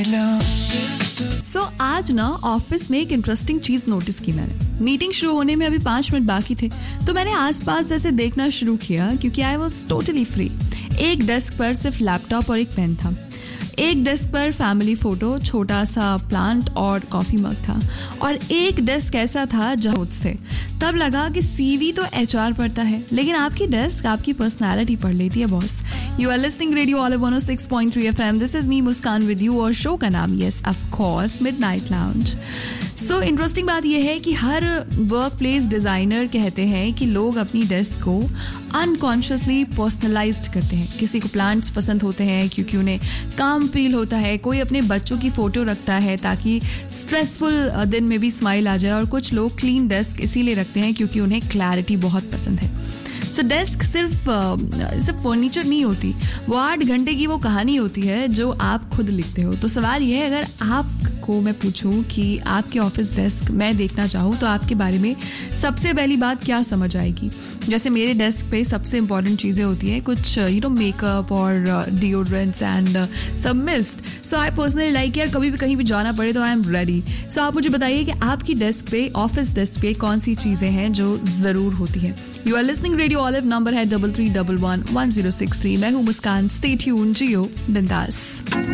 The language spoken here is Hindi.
आज ना ऑफिस में एक इंटरेस्टिंग चीज नोटिस की मैंने। मीटिंग शुरू होने में अभी 5 मिनट बाकी थे तो मैंने आसपास जैसे देखना शुरू किया क्योंकि आई वॉज टोटली फ्री। एक डेस्क पर सिर्फ लैपटॉप और एक पेन था। एक डेस्क पर फैमिली फोटो, छोटा सा प्लांट और कॉफी मग था। और एक डेस्क ऐसा था जहाँ थे। तब लगा कि सीवी तो एचआर पढ़ता है लेकिन आपकी डेस्क आपकी पर्सनालिटी पढ़ लेती है boss. You are listening radio olive 106.3 FM। This is me Muskan with you और शो का नाम yes of course midnight lounge. So interesting बात यह है कि हर वर्क प्लेस डिज़ाइनर कहते हैं कि लोग अपनी डेस्क को अनकॉन्शियसली पर्सनलाइज्ड करते हैं। किसी को प्लांट्स पसंद होते हैं क्योंकि उन्हें काम फील होता है, कोई अपने बच्चों की फ़ोटो रखता है ताकि स्ट्रेसफुल दिन में भी स्माइल आ जाए, और कुछ लोग क्लीन डेस्क इसीलिए रखते हैं क्योंकि उन्हें क्लैरिटी बहुत पसंद है। सो डेस्क सिर्फ फर्नीचर नहीं होती, वो 8 घंटे की वो कहानी होती है जो आप खुद लिखते हो। तो सवाल ये है, अगर आपको मैं पूछूं कि आपके ऑफिस डेस्क मैं देखना चाहूँ तो आपके बारे में सबसे पहली बात क्या समझ आएगी? जैसे मेरे डेस्क पे सबसे इंपॉर्टेंट चीज़ें होती हैं, कुछ मेकअप और डिओड्रेंट्स एंड सब mist. So I personally like यार कभी भी कहीं भी जाना पड़े तो आई एम रेडी। सो आप मुझे बताइए कि आपकी डेस्क पे, ऑफिस डेस्क पे कौन सी चीज़ें हैं जो ज़रूर होती हैं। You are listening radio olive, number है 33111063। मैं हूँ मुस्कान। स्टे ट्यून्ड, जियो बिंदास।